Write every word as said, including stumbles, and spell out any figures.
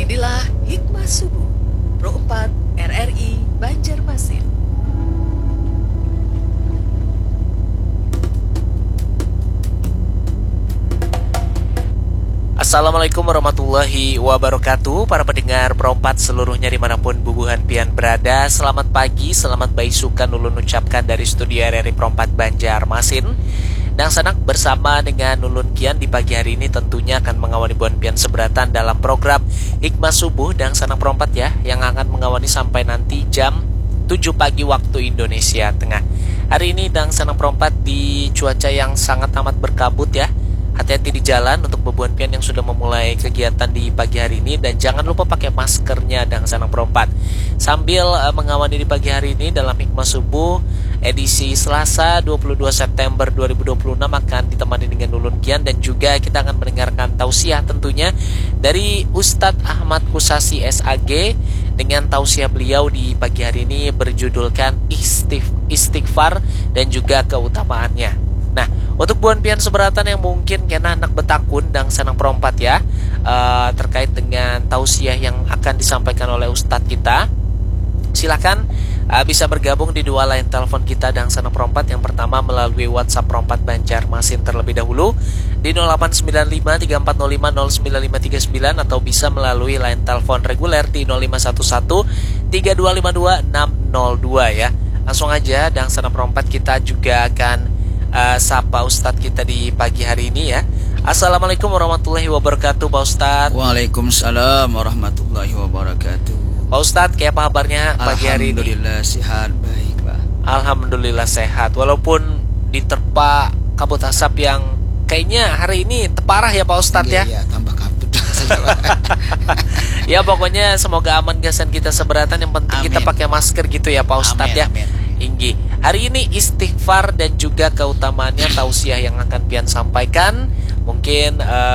Inilah Hikmah Subuh Pro empat R R I Banjarmasin. Assalamualaikum warahmatullahi wabarakatuh. Para pendengar Pro empat seluruhnya dimanapun bubuhan pian berada, selamat pagi, selamat baisukan ulun ucapkan dari studio R R I Pro empat Banjarmasin. Dan sanak bersama dengan ulun kian di pagi hari ini tentunya akan mengawali buan pian seberatan dalam program Hikmah Subuh dan sanak Pro empat ya, yang akan mengawali sampai nanti jam tujuh pagi waktu Indonesia Tengah. Hari ini dan sanak Pro empat di cuaca yang sangat amat berkabut ya. Hati-hati di jalan untuk bebuan pian yang sudah memulai kegiatan di pagi hari ini, dan jangan lupa pakai maskernya dan sanang Pro empat. Sambil uh, mengawali di pagi hari ini dalam Hikmah Subuh edisi Selasa dua puluh dua September dua ribu dua puluh enam akan ditemani dengan ulun kian, dan juga kita akan mendengarkan tausiah tentunya dari Ustadz Ahmad Kusasi S A G dengan tausiah beliau di pagi hari ini berjudulkan istighfar dan juga keutamaannya. Nah, untuk buan pian seberatan yang mungkin kena anak betakun dan senang Pro empat ya, uh, terkait dengan tausiah yang akan disampaikan oleh Ustadz kita, silakan uh, bisa bergabung di dua line telepon kita dan senang Pro empat. Yang pertama melalui WhatsApp Pro empat Banjarmasin terlebih dahulu di nol delapan sembilan lima tiga empat nol lima nol sembilan lima tiga sembilan, atau bisa melalui line telepon reguler di nol lima satu satu tiga dua lima dua enam nol dua ya. Langsung aja dan senang Pro empat kita juga akan Uh, sapa Ustadz kita di pagi hari ini ya. Assalamualaikum warahmatullahi wabarakatuh Pak Ustadz. Waalaikumsalam warahmatullahi wabarakatuh. Pak Ustadz, kayak apa kabarnya pagi hari ini? Alhamdulillah sehat, baik Pak. Alhamdulillah sehat, walaupun diterpa kabut asap yang kayaknya hari ini teparah ya Pak Ustadz ya. Iya, tambah kabut. Ya pokoknya semoga aman gasan kita seberatan, yang penting amin. Kita pakai masker gitu ya Pak Ustadz ya. Amin. Inggi. Hari ini istighfar dan juga keutamaannya tausiah yang akan pian sampaikan. Mungkin uh,